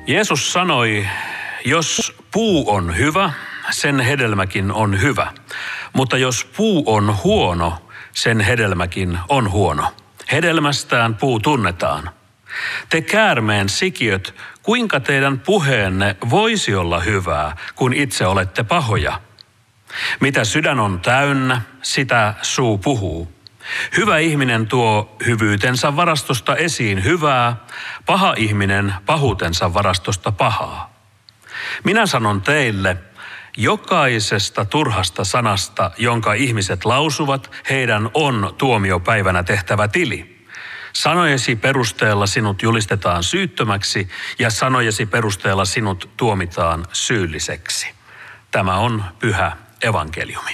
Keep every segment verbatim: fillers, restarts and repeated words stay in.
Jeesus sanoi, jos puu on hyvä, sen hedelmäkin on hyvä. Mutta jos puu on huono, sen hedelmäkin on huono. Hedelmästään puu tunnetaan. Te käärmeen sikiöt, kuinka teidän puheenne voisi olla hyvää, kun itse olette pahoja? Mitä sydän on täynnä, sitä suu puhuu. Hyvä ihminen tuo hyvyytensä varastosta esiin hyvää, paha ihminen pahuutensa varastosta pahaa. Minä sanon teille, jokaisesta turhasta sanasta, jonka ihmiset lausuvat, heidän on tuomiopäivänä tehtävä tili. Sanojesi perusteella sinut julistetaan syyttömäksi ja sanojesi perusteella sinut tuomitaan syylliseksi. Tämä on pyhä evankeliumi.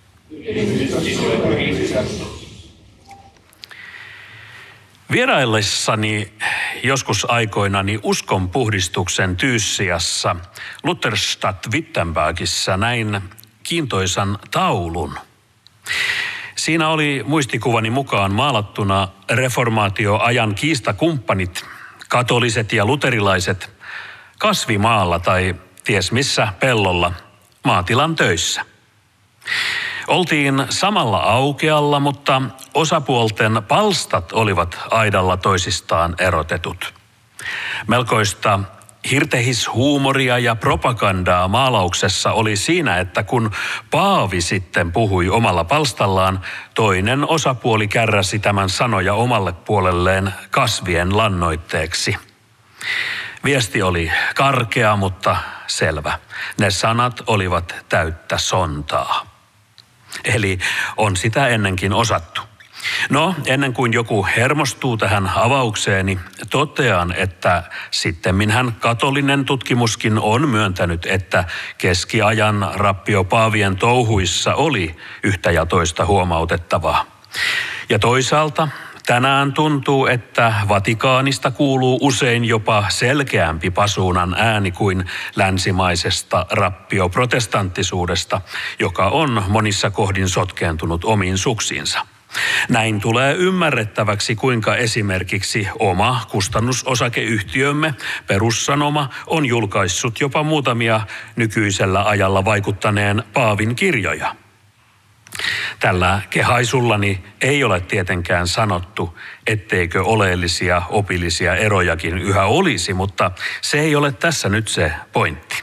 Vieraillessani joskus aikoinani uskonpuhdistuksen Tyyssiassa Lutherstadt-Wittenbergissä näin kiintoisan taulun. Siinä oli muistikuvani mukaan maalattuna reformaatioajan kiistakumppanit, katoliset ja luterilaiset, kasvimaalla tai ties missä pellolla maatilan töissä. Oltiin samalla aukealla, mutta osapuolten palstat olivat aidalla toisistaan erotetut. Melkoista hirtehishuumoria ja propagandaa maalauksessa oli siinä, että kun paavi sitten puhui omalla palstallaan, toinen osapuoli kärräsi tämän sanoja omalle puolelleen kasvien lannoitteeksi. Viesti oli karkea, mutta selvä. Ne sanat olivat täyttä sontaa. Eli on sitä ennenkin osattu. No, ennen kuin joku hermostuu tähän avaukseeni, totean, että sittemminhän katolinen tutkimuskin on myöntänyt, että keskiajan rappiopaavien touhuissa oli yhtä ja toista huomautettavaa. Ja toisaalta tänään tuntuu, että Vatikaanista kuuluu usein jopa selkeämpi pasuunan ääni kuin länsimaisesta rappioprotestanttisuudesta, joka on monissa kohdin sotkeentunut omiin suksiinsa. Näin tulee ymmärrettäväksi, kuinka esimerkiksi oma kustannusosakeyhtiömme Perussanoma on julkaissut jopa muutamia nykyisellä ajalla vaikuttaneen paavin kirjoja. Tällä kehaisullani ei ole tietenkään sanottu, etteikö oleellisia opillisia erojakin yhä olisi, mutta se ei ole tässä nyt se pointti.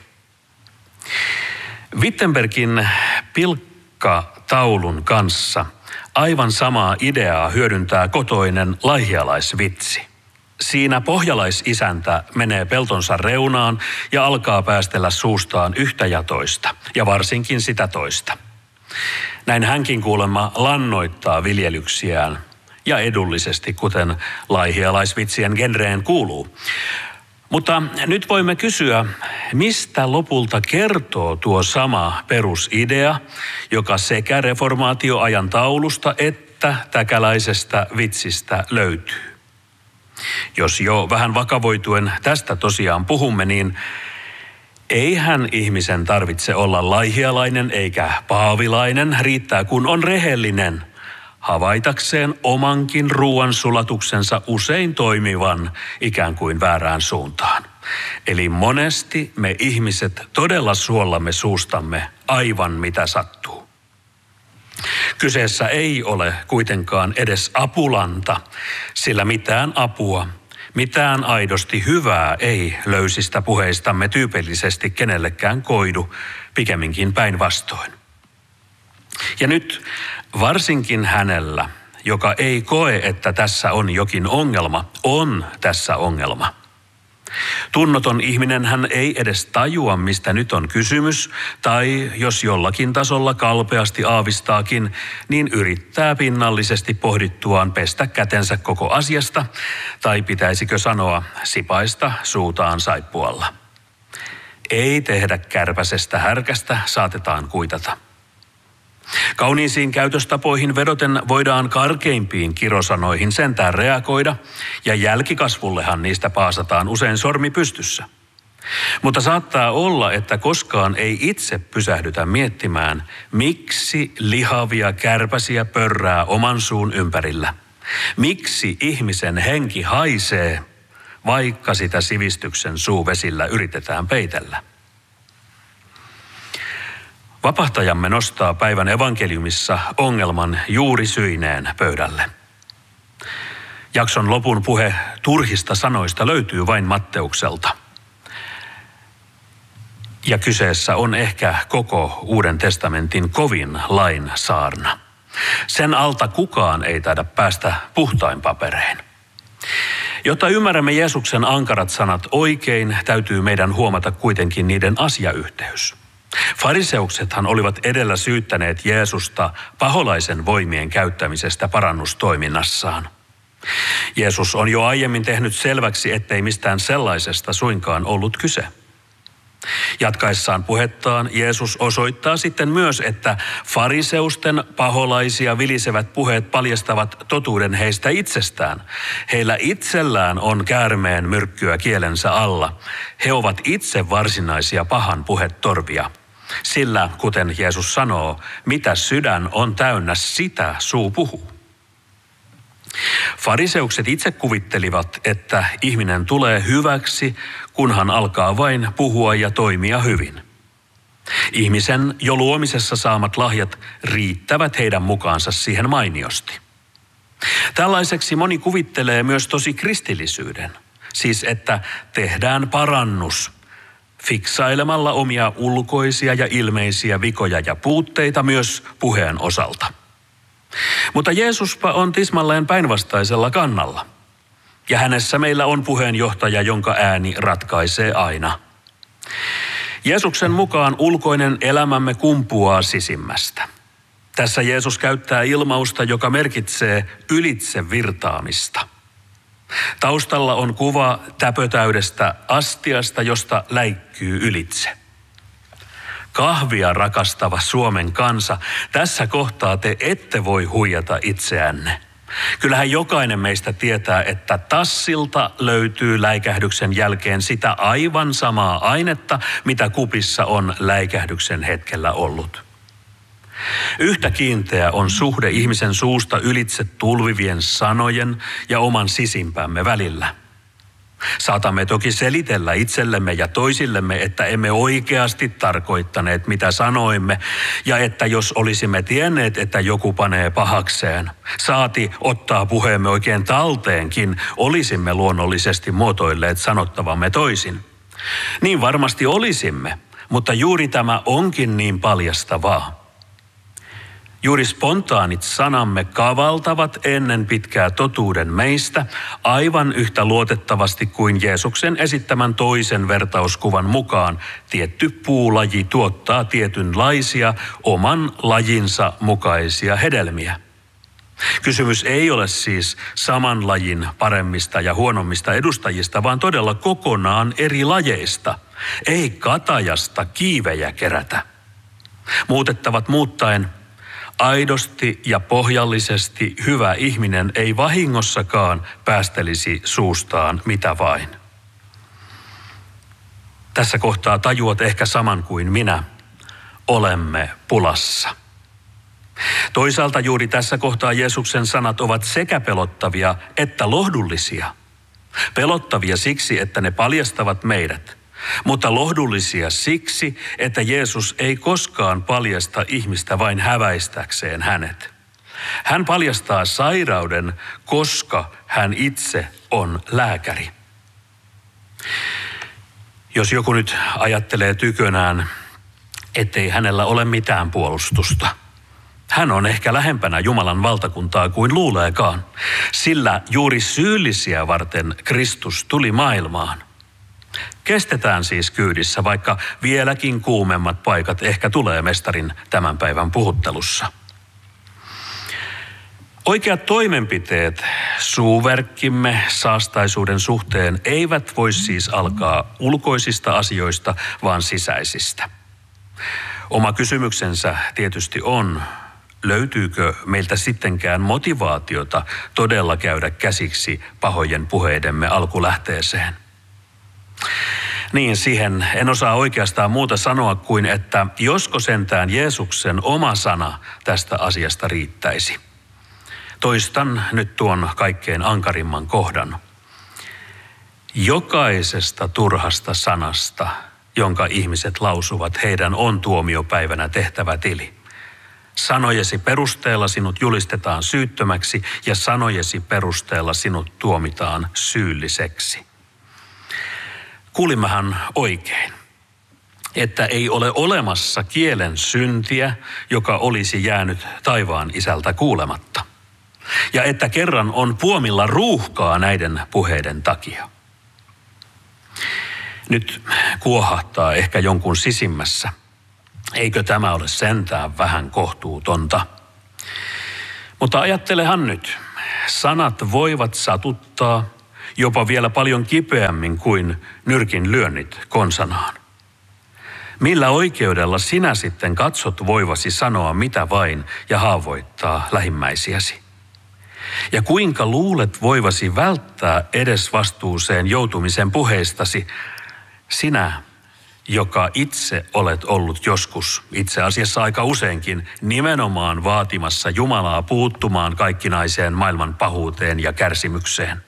Wittenbergin pilkkataulun kanssa aivan samaa ideaa hyödyntää kotoinen laihialaisvitsi. Siinä pohjalaisisäntä menee peltonsa reunaan ja alkaa päästellä suustaan yhtä ja toista, ja varsinkin sitä toista. Näin hänkin kuulemma lannoittaa viljelyksiään ja edullisesti, kuten laihialaisvitsien genreen kuuluu. Mutta nyt voimme kysyä, mistä lopulta kertoo tuo sama perusidea, joka sekä reformaatioajan taulusta että täkäläisestä vitsistä löytyy. Jos jo vähän vakavoituen tästä tosiaan puhumme, niin eihän ihmisen tarvitse olla laihialainen eikä paavilainen, riittää kun on rehellinen, havaitakseen omankin ruoansulatuksensa usein toimivan ikään kuin väärään suuntaan. Eli monesti me ihmiset todella suollamme suustamme aivan mitä sattuu. Kyseessä ei ole kuitenkaan edes apulanta, sillä mitään apua, mitään aidosti hyvää ei löysistä puheistamme tyypillisesti kenellekään koidu, pikemminkin päinvastoin. Ja nyt varsinkin hänellä, joka ei koe, että tässä on jokin ongelma, on tässä ongelma. Tunnoton ihminen hän ei edes tajua, mistä nyt on kysymys, tai jos jollakin tasolla kalpeasti aavistaakin, niin yrittää pinnallisesti pohdittuaan pestä kätensä koko asiasta, tai pitäisikö sanoa sipaista suutaan saippualla. Ei tehdä kärpäsestä härkästä, saatetaan kuitata. Kauniisiin käytöstapoihin vedoten voidaan karkeimpiin kirosanoihin sentään reagoida, ja jälkikasvullehan niistä paasataan usein sormi pystyssä. Mutta saattaa olla, että koskaan ei itse pysähdytä miettimään, miksi lihavia kärpäsiä pörrää oman suun ympärillä. Miksi ihmisen henki haisee, vaikka sitä sivistyksen suuvesillä yritetään peitellä. Vapahtajamme nostaa päivän evankeliumissa ongelman juuri syineen pöydälle. Jakson lopun puhe turhista sanoista löytyy vain Matteukselta. Ja kyseessä on ehkä koko Uuden testamentin kovin lain saarna. Sen alta kukaan ei taida päästä puhtain paperein. Jotta ymmärrämme Jeesuksen ankarat sanat oikein, täytyy meidän huomata kuitenkin niiden asiayhteys. Fariseuksethan olivat edellä syyttäneet Jeesusta paholaisen voimien käyttämisestä parannustoiminnassaan. Jeesus on jo aiemmin tehnyt selväksi, ettei mistään sellaisesta suinkaan ollut kyse. Jatkaessaan puhettaan Jeesus osoittaa sitten myös, että fariseusten paholaisia vilisevät puheet paljastavat totuuden heistä itsestään. Heillä itsellään on käärmeen myrkkyä kielensä alla. He ovat itse varsinaisia pahan puhetorvia. Sillä, kuten Jeesus sanoo, mitä sydän on täynnä, sitä suu puhuu. Fariseukset itse kuvittelivat, että ihminen tulee hyväksi, kunhan alkaa vain puhua ja toimia hyvin. Ihmisen jo luomisessa saamat lahjat riittävät heidän mukaansa siihen mainiosti. Tällaiseksi moni kuvittelee myös tosi kristillisyyden, siis että tehdään parannus fiksailemalla omia ulkoisia ja ilmeisiä vikoja ja puutteita myös puheen osalta. Mutta Jeesuspa on tismalleen päinvastaisella kannalla. Ja hänessä meillä on puheenjohtaja, jonka ääni ratkaisee aina. Jeesuksen mukaan ulkoinen elämämme kumpuaa sisimmästä. Tässä Jeesus käyttää ilmausta, joka merkitsee ylitse virtaamista. Taustalla on kuva täpötäydestä astiasta, josta läikkyy ylitse. Kahvia rakastava Suomen kansa, tässä kohtaa te ette voi huijata itseänne. Kyllähän jokainen meistä tietää, että tassilta löytyy läikähdyksen jälkeen sitä aivan samaa ainetta, mitä kupissa on läikähdyksen hetkellä ollut. Yhtä kiinteä on suhde ihmisen suusta ylitse tulvivien sanojen ja oman sisimpämme välillä. Saatamme toki selitellä itsellemme ja toisillemme, että emme oikeasti tarkoittaneet, mitä sanoimme, ja että jos olisimme tienneet, että joku panee pahakseen, saati ottaa puheemme oikein talteenkin, olisimme luonnollisesti muotoilleet sanottavamme toisin. Niin varmasti olisimme, mutta juuri tämä onkin niin paljastavaa. Juuri spontaanit sanamme kavaltavat ennen pitkää totuuden meistä aivan yhtä luotettavasti kuin Jeesuksen esittämän toisen vertauskuvan mukaan tietty puulaji tuottaa tietynlaisia oman lajinsa mukaisia hedelmiä. Kysymys ei ole siis saman lajin paremmista ja huonommista edustajista, vaan todella kokonaan eri lajeista. Ei katajasta kiivejä kerätä. Muutettavat muuttaen, aidosti ja pohjallisesti hyvä ihminen ei vahingossakaan päästelisi suustaan mitä vain. Tässä kohtaa tajuat ehkä saman kuin minä. Olemme pulassa. Toisaalta juuri tässä kohtaa Jeesuksen sanat ovat sekä pelottavia että lohdullisia. Pelottavia siksi, että ne paljastavat meidät. Mutta lohdullisia siksi, että Jeesus ei koskaan paljasta ihmistä vain häväistäkseen hänet. Hän paljastaa sairauden, koska hän itse on lääkäri. Jos joku nyt ajattelee tykönään, ettei hänellä ole mitään puolustusta, hän on ehkä lähempänä Jumalan valtakuntaa kuin luuleekaan, sillä juuri syyllisiä varten Kristus tuli maailmaan. Kestetään siis kyydissä, vaikka vieläkin kuumemmat paikat ehkä tulee mestarin tämän päivän puhuttelussa. Oikeat toimenpiteet suuverkkimme saastaisuuden suhteen eivät voi siis alkaa ulkoisista asioista, vaan sisäisistä. Oma kysymyksensä tietysti on, löytyykö meiltä sittenkään motivaatiota todella käydä käsiksi pahojen puheidemme alkulähteeseen? Niin, siihen en osaa oikeastaan muuta sanoa kuin, että josko sentään Jeesuksen oma sana tästä asiasta riittäisi. Toistan nyt tuon kaikkein ankarimman kohdan. Jokaisesta turhasta sanasta, jonka ihmiset lausuvat, heidän on tuomiopäivänä tehtävä tili. Sanojesi perusteella sinut julistetaan syyttömäksi ja sanojesi perusteella sinut tuomitaan syylliseksi. Kuulimmehan oikein, että ei ole olemassa kielen syntiä, joka olisi jäänyt taivaan isältä kuulematta. Ja että kerran on puomilla ruuhkaa näiden puheiden takia. Nyt kuohahtaa ehkä jonkun sisimmässä. Eikö tämä ole sentään vähän kohtuutonta? Mutta ajattelehan nyt, sanat voivat satuttaa jopa vielä paljon kipeämmin kuin nyrkin lyönnit konsanaan. Millä oikeudella sinä sitten katsot voivasi sanoa mitä vain ja haavoittaa lähimmäisiäsi? Ja kuinka luulet voivasi välttää edesvastuuseen joutumisen puheistasi, sinä, joka itse olet ollut joskus, itse asiassa aika useinkin, nimenomaan vaatimassa Jumalaa puuttumaan kaikkinaiseen maailman pahuuteen ja kärsimykseen?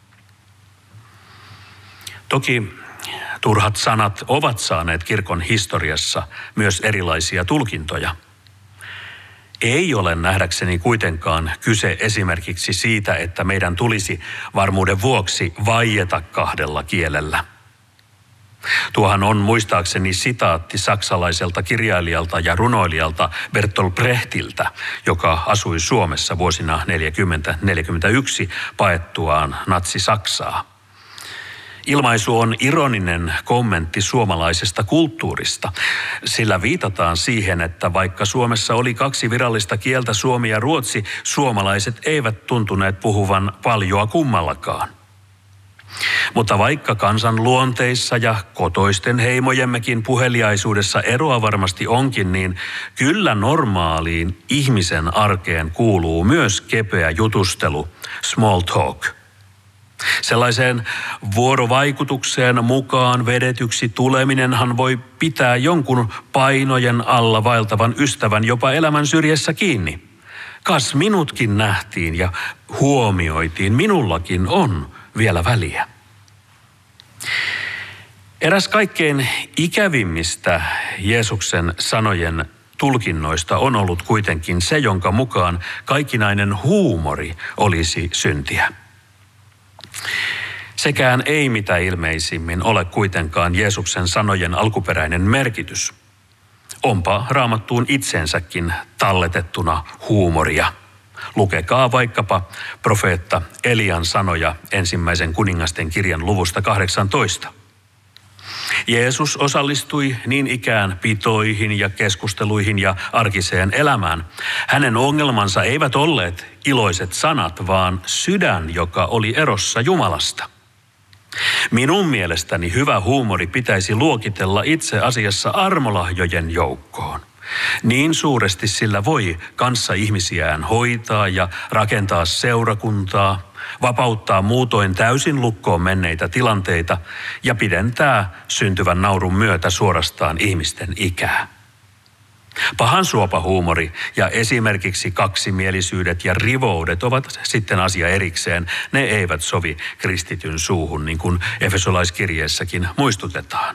Toki turhat sanat ovat saaneet kirkon historiassa myös erilaisia tulkintoja. Ei ole nähdäkseni kuitenkaan kyse esimerkiksi siitä, että meidän tulisi varmuuden vuoksi vaieta kahdella kielellä. Tuohan on muistaakseni sitaatti saksalaiselta kirjailijalta ja runoilijalta Bertolt Brechtiltä, joka asui Suomessa vuosina neljäkymmentä neljäkymmentäyksi paettuaan natsi-Saksaa. Ilmaisu on ironinen kommentti suomalaisesta kulttuurista, sillä viitataan siihen, että vaikka Suomessa oli kaksi virallista kieltä, suomi ja ruotsi, suomalaiset eivät tuntuneet puhuvan paljoa kummallakaan. Mutta vaikka kansan luonteissa ja kotoisten heimojemmekin puheliaisuudessa eroa varmasti onkin, niin kyllä normaaliin ihmisen arkeen kuuluu myös kepeä jutustelu, small talk. Sellaiseen vuorovaikutukseen mukaan vedetyksi tuleminenhan voi pitää jonkun painojen alla vaeltavan ystävän jopa elämän syrjässä kiinni. Kas minutkin nähtiin ja huomioitiin, minullakin on vielä väliä. Eräs kaikkein ikävimmistä Jeesuksen sanojen tulkinnoista on ollut kuitenkin se, jonka mukaan kaikinainen huumori olisi syntiä. Sekään ei mitä ilmeisimmin ole kuitenkaan Jeesuksen sanojen alkuperäinen merkitys. Onpa Raamattuun itsensäkin talletettuna huumoria. Lukekaa vaikkapa profeetta Elian sanoja ensimmäisen kuningasten kirjan luvusta kahdeksantoista. Jeesus osallistui niin ikään pitoihin ja keskusteluihin ja arkiseen elämään. Hänen ongelmansa eivät olleet iloiset sanat, vaan sydän, joka oli erossa Jumalasta. Minun mielestäni hyvä huumori pitäisi luokitella itse asiassa armolahjojen joukkoon. Niin suuresti sillä voi kanssa ihmisiään hoitaa ja rakentaa seurakuntaa, vapauttaa muutoin täysin lukkoon menneitä tilanteita ja pidentää syntyvän naurun myötä suorastaan ihmisten ikää. Pahansuopahuumori ja esimerkiksi kaksimielisyydet ja rivoudet ovat sitten asia erikseen. Ne eivät sovi kristityn suuhun, niin kuin Efesolaiskirjeessäkin muistutetaan.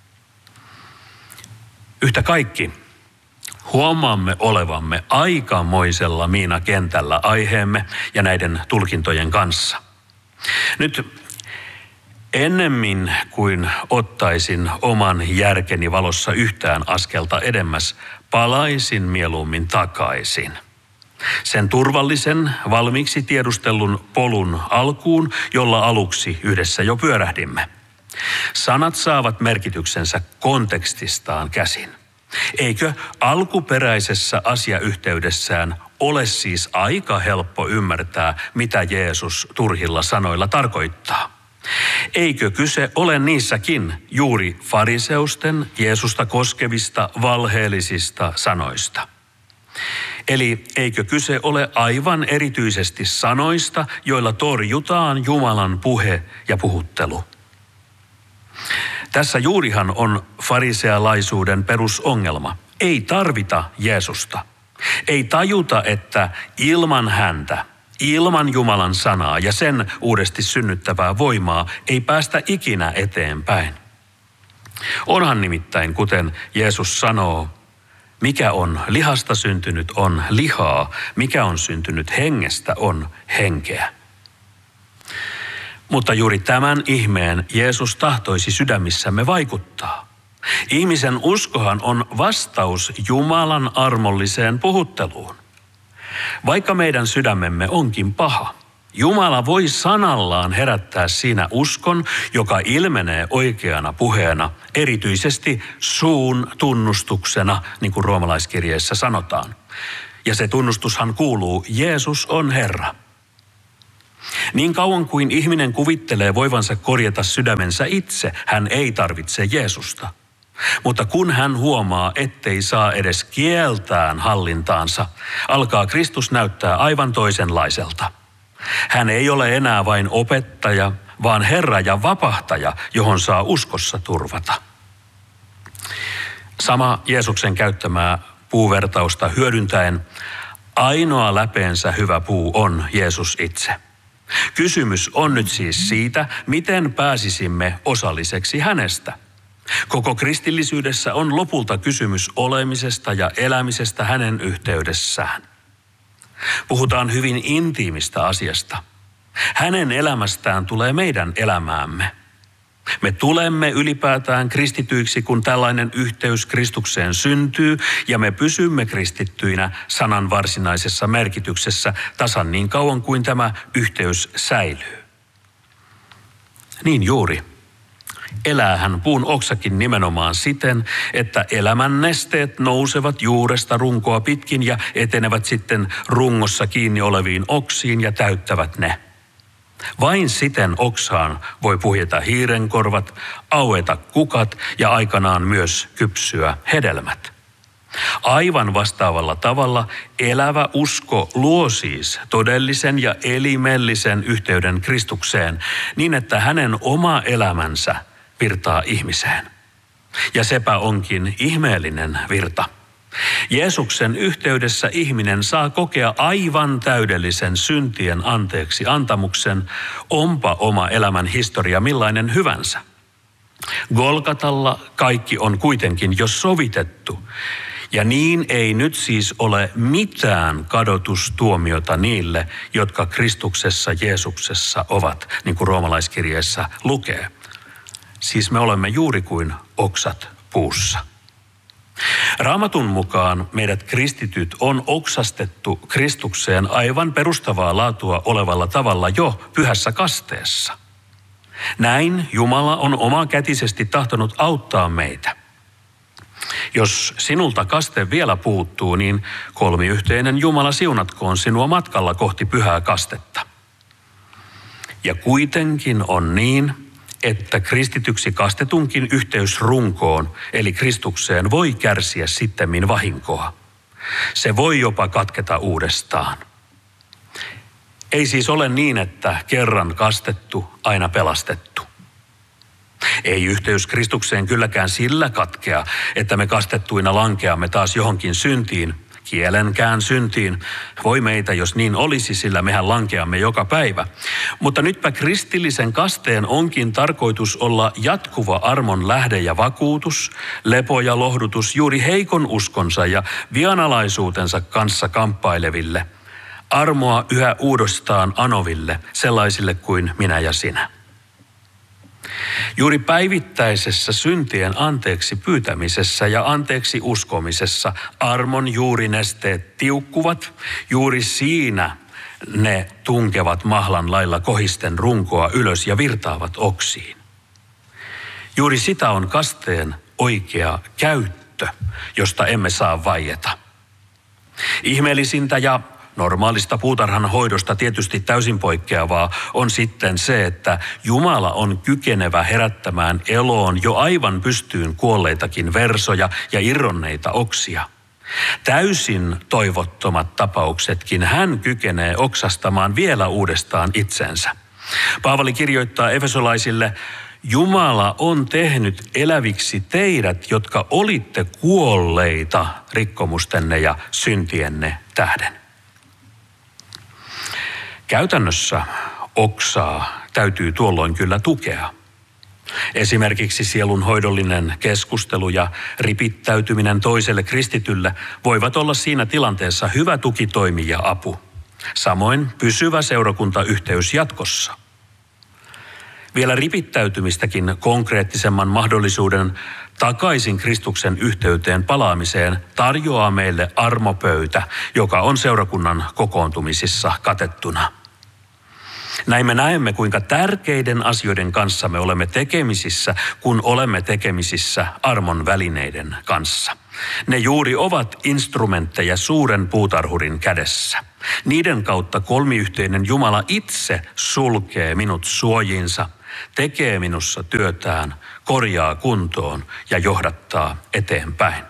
Yhtä kaikki huomaamme olevamme aikamoisella miinakentällä aiheemme ja näiden tulkintojen kanssa. Nyt ennemmin kuin ottaisin oman järkeni valossa yhtään askelta edemmäs, palaisin mieluummin takaisin. Sen turvallisen, valmiiksi tiedustellun polun alkuun, jolla aluksi yhdessä jo pyörähdimme. Sanat saavat merkityksensä kontekstistaan käsin. Eikö alkuperäisessä asiayhteydessään ole siis aika helppo ymmärtää, mitä Jeesus turhilla sanoilla tarkoittaa? Eikö kyse ole niissäkin juuri fariseusten Jeesusta koskevista valheellisista sanoista? Eli eikö kyse ole aivan erityisesti sanoista, joilla torjutaan Jumalan puhe ja puhuttelu? Tässä juurihan on farisealaisuuden perusongelma. Ei tarvita Jeesusta. Ei tajuta, että ilman häntä, Ilman Jumalan sanaa ja sen uudesti synnyttävää voimaa ei päästä ikinä eteenpäin. Onhan nimittäin, kuten Jeesus sanoo, mikä on lihasta syntynyt on lihaa, mikä on syntynyt hengestä on henkeä. Mutta juuri tämän ihmeen Jeesus tahtoisi sydämissämme vaikuttaa. Ihmisen uskohan on vastaus Jumalan armolliseen puhutteluun. Vaikka meidän sydämemme onkin paha, Jumala voi sanallaan herättää siinä uskon, joka ilmenee oikeana puheena, erityisesti suun tunnustuksena, niin kuin roomalaiskirjeessä sanotaan. Ja se tunnustushan kuuluu, Jeesus on Herra. Niin kauan kuin ihminen kuvittelee voivansa korjata sydämensä itse, hän ei tarvitse Jeesusta. Mutta kun hän huomaa, ettei saa edes kieltään hallintaansa, alkaa Kristus näyttää aivan toisenlaiselta. Hän ei ole enää vain opettaja, vaan Herra ja vapahtaja, johon saa uskossa turvata. Sama Jeesuksen käyttämää puuvertausta hyödyntäen, ainoa läpeensä hyvä puu on Jeesus itse. Kysymys on nyt siis siitä, miten pääsisimme osalliseksi hänestä. Koko kristillisyydessä on lopulta kysymys olemisesta ja elämisestä hänen yhteydessään. Puhutaan hyvin intiimistä asiasta. Hänen elämästään tulee meidän elämäämme. Me tulemme ylipäätään kristityiksi, kun tällainen yhteys Kristukseen syntyy, ja me pysymme kristittyinä sanan varsinaisessa merkityksessä tasan niin kauan kuin tämä yhteys säilyy. Niin juuri. Eläähän puun oksakin nimenomaan siten, että elämän nesteet nousevat juuresta runkoa pitkin ja etenevät sitten rungossa kiinni oleviin oksiin ja täyttävät ne. Vain siten oksaan voi puhjeta hiirenkorvat, aueta kukat ja aikanaan myös kypsyä hedelmät. Aivan vastaavalla tavalla elävä usko luo siis todellisen ja elimellisen yhteyden Kristukseen niin, että hänen oma elämänsä virtaa ihmiseen. Ja sepä onkin ihmeellinen virta. Jeesuksen yhteydessä ihminen saa kokea aivan täydellisen syntien anteeksi antamuksen, onpa oma elämän historia millainen hyvänsä. Golgatalla kaikki on kuitenkin jo sovitettu, ja niin ei nyt siis ole mitään kadotustuomiota niille, jotka Kristuksessa Jeesuksessa ovat, niin kuin roomalaiskirjeessä lukee. Siis me olemme juuri kuin oksat puussa. Raamatun mukaan meidät kristityt on oksastettu Kristukseen aivan perustavaa laatua olevalla tavalla jo pyhässä kasteessa. Näin Jumala on omakätisesti tahtonut auttaa meitä. Jos sinulta kaste vielä puuttuu, niin kolmiyhteinen Jumala siunatkoon sinua matkalla kohti pyhää kastetta. Ja kuitenkin on niin, että kristityksi kastetunkin yhteys runkoon, eli Kristukseen, voi kärsiä sittemmin vahinkoa. Se voi jopa katketa uudestaan. Ei siis ole niin, että kerran kastettu, aina pelastettu. Ei yhteys Kristukseen kylläkään sillä katkea, että me kastettuina lankeamme taas johonkin syntiin, kielenkään syntiin. Voi meitä, jos niin olisi, sillä mehän lankeamme joka päivä. Mutta nytpä kristillisen kasteen onkin tarkoitus olla jatkuva armon lähde ja vakuutus, lepo ja lohdutus juuri heikon uskonsa ja vianalaisuutensa kanssa kamppaileville. Armoa yhä uudestaan anoville, sellaisille kuin minä ja sinä. Juuri päivittäisessä syntien anteeksi pyytämisessä ja anteeksi uskomisessa armon juurinesteet tiukkuvat, juuri siinä ne tunkevat mahlan lailla kohisten runkoa ylös ja virtaavat oksiin. Juuri sitä on kasteen oikea käyttö, josta emme saa vaieta. Ihmeellisintä ja normaalista puutarhan hoidosta tietysti täysin poikkeavaa on sitten se, että Jumala on kykenevä herättämään eloon jo aivan pystyyn kuolleitakin versoja ja irronneita oksia. Täysin toivottomat tapauksetkin hän kykenee oksastamaan vielä uudestaan itsensä. Paavali kirjoittaa efesolaisille: Jumala on tehnyt eläviksi teidät, jotka olitte kuolleita rikkomustenne ja syntienne tähden. Käytännössä oksaa täytyy tuolloin kyllä tukea. Esimerkiksi sielunhoidollinen keskustelu ja ripittäytyminen toiselle kristitylle voivat olla siinä tilanteessa hyvä tukitoimi ja apu. Samoin pysyvä seurakuntayhteys jatkossa. Vielä ripittäytymistäkin konkreettisemman mahdollisuuden takaisin Kristuksen yhteyteen palaamiseen tarjoaa meille armopöytä, joka on seurakunnan kokoontumisissa katettuna. Näin me näemme, kuinka tärkeiden asioiden kanssa me olemme tekemisissä, kun olemme tekemisissä armon välineiden kanssa. Ne juuri ovat instrumentteja suuren puutarhurin kädessä. Niiden kautta kolmiyhteinen Jumala itse sulkee minut suojiinsa, tekee minussa työtään, korjaa kuntoon ja johdattaa eteenpäin.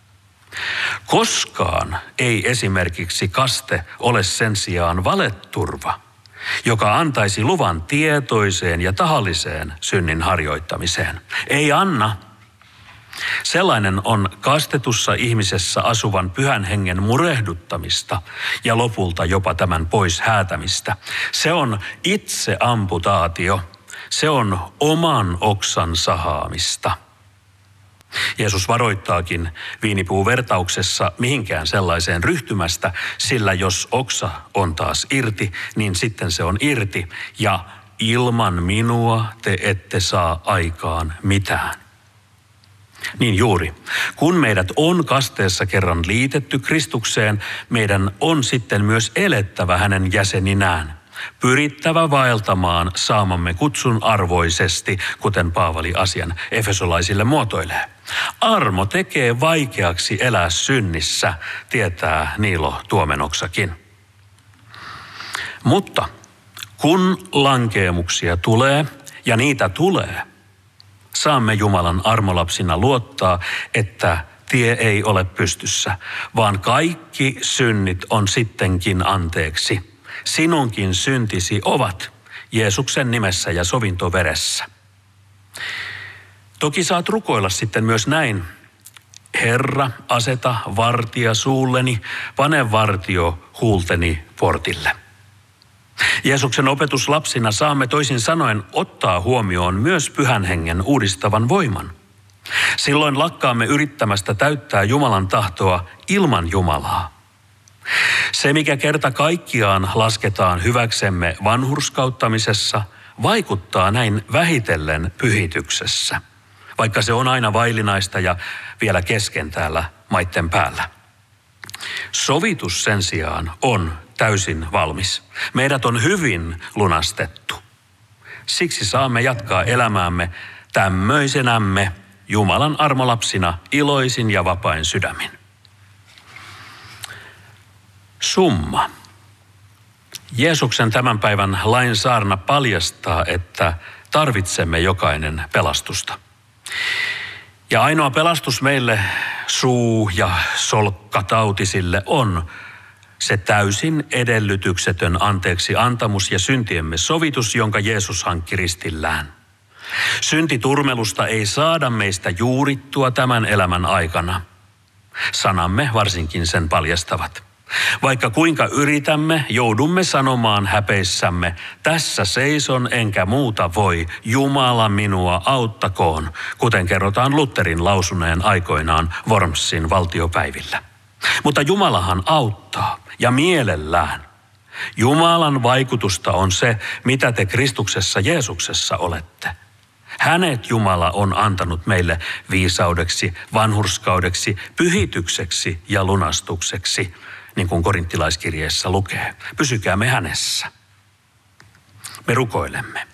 Koskaan ei esimerkiksi kaste ole sen sijaan valeturva, joka antaisi luvan tietoiseen ja tahalliseen synnin harjoittamiseen. Ei anna. Sellainen on kastetussa ihmisessä asuvan pyhän hengen murehduttamista ja lopulta jopa tämän pois häätämistä. Se on itse amputaatio. Se on oman oksan sahaamista. Jeesus varoittaakin viinipuuvertauksessa mihinkään sellaiseen ryhtymästä, sillä jos oksa on taas irti, niin sitten se on irti ja ilman minua te ette saa aikaan mitään. Niin juuri, kun meidät on kasteessa kerran liitetty Kristukseen, meidän on sitten myös elettävä hänen jäseninään. Pyrittävä vaeltamaan saamamme kutsun arvoisesti, kuten Paavali asian efesolaisille muotoilee. Armo tekee vaikeaksi elää synnissä, tietää Niilo Tuomenoksakin. Mutta kun lankeemuksia tulee, ja niitä tulee, saamme Jumalan armolapsina luottaa, että tie ei ole pystyssä, vaan kaikki synnit on sittenkin anteeksi. Sinunkin syntisi ovat Jeesuksen nimessä ja sovintoveressä. Toki saat rukoilla sitten myös näin. Herra, aseta vartija suulleni, pane vartio huulteni portille. Jeesuksen opetuslapsina saamme toisin sanoen ottaa huomioon myös Pyhän Hengen uudistavan voiman. Silloin lakkaamme yrittämästä täyttää Jumalan tahtoa ilman Jumalaa. Se, mikä kerta kaikkiaan lasketaan hyväksemme vanhurskauttamisessa, vaikuttaa näin vähitellen pyhityksessä, vaikka se on aina vaillinaista ja vielä kesken täällä maitten päällä. Sovitus sen sijaan on täysin valmis. Meidät on hyvin lunastettu. Siksi saamme jatkaa elämäämme tämmöisenämme Jumalan armolapsina iloisin ja vapain sydämin. Summa. Jeesuksen tämän päivän lain saarna paljastaa, että tarvitsemme jokainen pelastusta. Ja ainoa pelastus meille suu- ja solkkatautisille on se täysin edellytyksetön anteeksi antamus ja syntiemme sovitus, jonka Jeesus hankki ristillään. Syntiturmelusta ei saada meistä juurittua tämän elämän aikana. Sanamme varsinkin sen paljastavat. Vaikka kuinka yritämme, joudumme sanomaan häpeissämme, tässä seison enkä muuta voi, Jumala minua auttakoon, kuten kerrotaan Lutherin lausuneen aikoinaan Wormsin valtiopäivillä. Mutta Jumalahan auttaa ja mielellään. Jumalan vaikutusta on se, mitä te Kristuksessa Jeesuksessa olette. Hänet Jumala on antanut meille viisaudeksi, vanhurskaudeksi, pyhitykseksi ja lunastukseksi, niin kuin korinttilaiskirjeessä lukee. Pysykäämme hänessä. Me rukoilemme.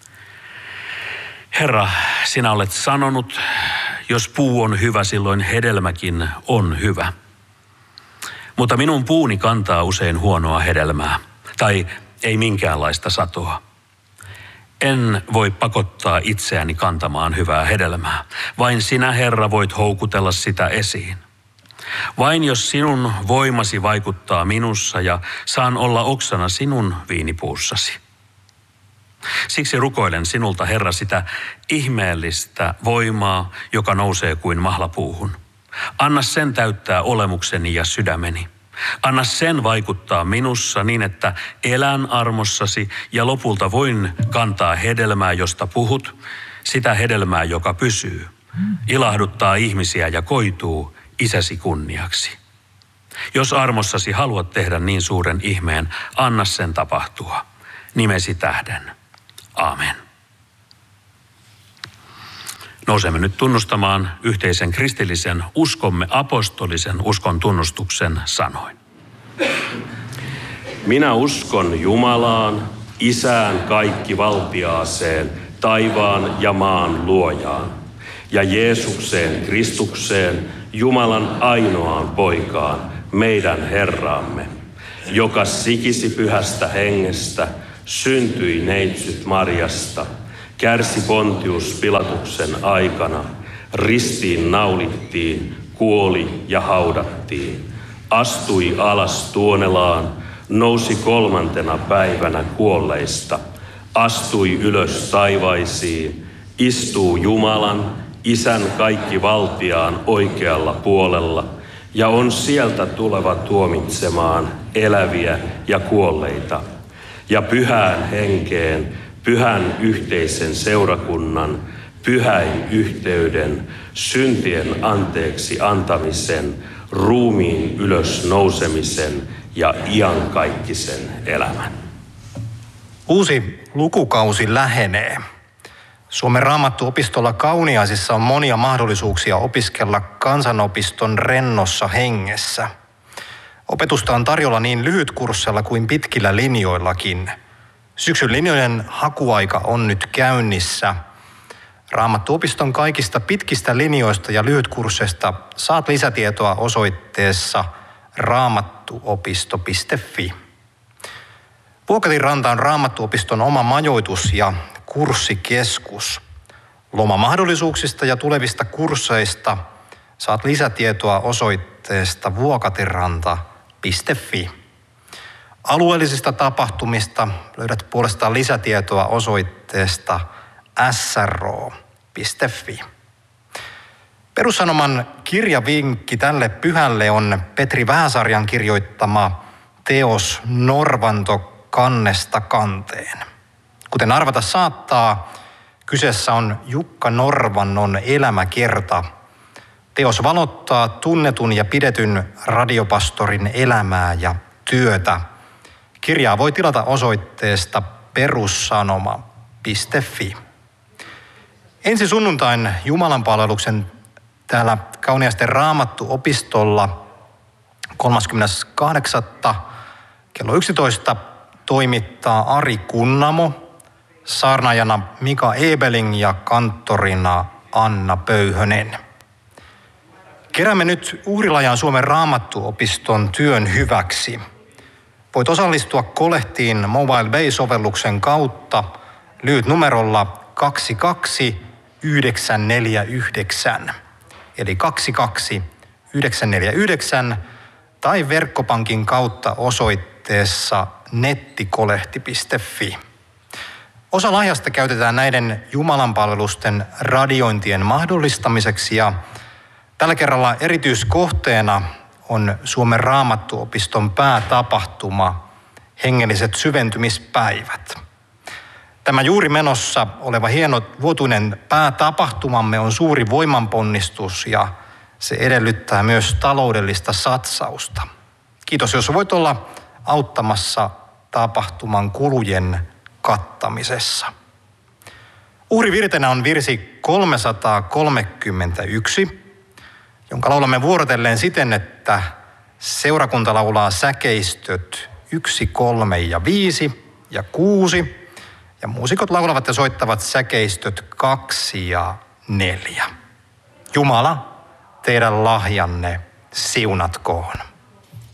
Herra, sinä olet sanonut, jos puu on hyvä, silloin hedelmäkin on hyvä. Mutta minun puuni kantaa usein huonoa hedelmää, tai ei minkäänlaista satoa. En voi pakottaa itseäni kantamaan hyvää hedelmää. Vain sinä, Herra, voit houkutella sitä esiin. Vain jos sinun voimasi vaikuttaa minussa ja saan olla oksana sinun viinipuussasi. Siksi rukoilen sinulta, Herra, sitä ihmeellistä voimaa, joka nousee kuin mahlapuuhun. Anna sen täyttää olemukseni ja sydämeni. Anna sen vaikuttaa minussa niin, että elän armossasi ja lopulta voin kantaa hedelmää, josta puhut, sitä hedelmää, joka pysyy, ilahduttaa ihmisiä ja koituu isäsi kunniaksi. Jos armossasi haluat tehdä niin suuren ihmeen, anna sen tapahtua nimesi tähden. Aamen. Nousemme nyt tunnustamaan yhteisen kristillisen uskomme apostolisen uskon tunnustuksen sanoin. Minä uskon Jumalaan, Isään kaikkivaltiaaseen, taivaan ja maan luojaan, ja Jeesukseen Kristukseen, Jumalan ainoaan poikaan, meidän Herraamme, joka sikisi pyhästä hengestä, syntyi neitsyt Marjasta, kärsi Pontius Pilatuksen aikana, ristiin naulittiin, kuoli ja haudattiin, astui alas Tuonelaan, nousi kolmantena päivänä kuolleista, astui ylös taivaisiin, istuu Jumalan, Isän kaikkivaltiaan oikealla puolella ja on sieltä tuleva tuomitsemaan eläviä ja kuolleita. Ja pyhään henkeen, pyhän yhteisen seurakunnan, pyhäin yhteyden, syntien anteeksi antamisen, ruumiin ylös nousemisen ja iankaikkisen elämän. Uusi lukukausi lähenee. Suomen Raamattuopistolla Kauniaisissa on monia mahdollisuuksia opiskella kansanopiston rennossa hengessä. Opetusta on tarjolla niin lyhytkursseilla kuin pitkillä linjoillakin. Syksyn linjojen hakuaika on nyt käynnissä. Raamattuopiston kaikista pitkistä linjoista ja lyhytkursseista saat lisätietoa osoitteessa raamattuopisto piste fi. Vuokatinranta on Raamattuopiston oma majoitus ja kurssikeskus. Lomamahdollisuuksista ja tulevista kursseista saat lisätietoa osoitteesta vuokatinranta piste fi. Alueellisista tapahtumista löydät puolestaan lisätietoa osoitteesta s r o piste fi. Perussanoman kirjavinkki tälle pyhälle on Petri Vähäsarjan kirjoittama teos Norvanto kannesta kanteen. Kuten arvata saattaa, kyseessä on Jukka Norvannon elämäkerta. Teos valottaa tunnetun ja pidetyn radiopastorin elämää ja työtä. Kirjaa voi tilata osoitteesta perussanoma piste fi. Ensi sunnuntain jumalanpalveluksen täällä Kauniaisten Raamattuopistolla kolmaskymmeneskahdeksas kello yksitoista toimittaa Ari Kunnamo, saarnaajana Mika Ebeling ja kanttorina Anna Pöyhönen. Keräämme nyt Uurilajan Suomen Raamattuopiston työn hyväksi. Voit osallistua kolehtiin Mobile Bay-sovelluksen kautta lyhytnumerolla kaksi kaksi yhdeksän neljä yhdeksän, eli kaksi kaksi yhdeksän neljä yhdeksän, tai verkkopankin kautta osoitteessa nettikolehti piste fi. Osa lahjasta käytetään näiden jumalanpalvelusten radiointien mahdollistamiseksi ja tällä kerralla erityiskohteena on Suomen Raamattuopiston päätapahtuma, hengelliset syventymispäivät. Tämä juuri menossa oleva hieno vuotuinen päätapahtumamme on suuri voimanponnistus ja se edellyttää myös taloudellista satsausta. Kiitos, jos voit olla auttamassa tapahtuman kulujen kattamisessa. Uhrivirtenä on virsi kolmesataakolmekymmentäyksi, jonka laulamme vuorotelleen siten, että seurakunta laulaa säkeistöt yksi, kolme ja viisi ja kuusi, ja muusikot laulavat ja soittavat säkeistöt kaksi ja neljä. Jumala, teidän lahjanne siunatkoon.